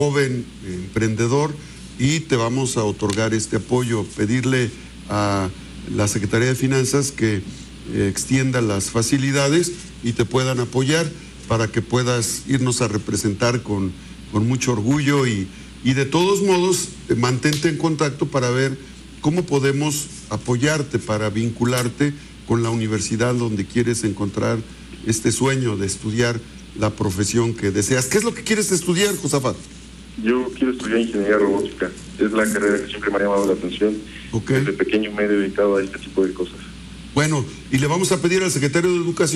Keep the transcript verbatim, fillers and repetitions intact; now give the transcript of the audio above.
joven emprendedor y te vamos a otorgar este apoyo, pedirle a la Secretaría de Finanzas que eh, extienda las facilidades y te puedan apoyar para que puedas irnos a representar con, con mucho orgullo y, y de todos modos eh, mantente en contacto para ver cómo podemos apoyarte, para vincularte con la universidad donde quieres encontrar este sueño de estudiar la profesión que deseas. ¿Qué es lo que quieres estudiar, Josafat? Yo quiero estudiar ingeniería robótica. Es la carrera que siempre me ha llamado la atención. Okay. Desde pequeño me he dedicado a este tipo de cosas. Bueno, y le vamos a pedir al secretario de Educación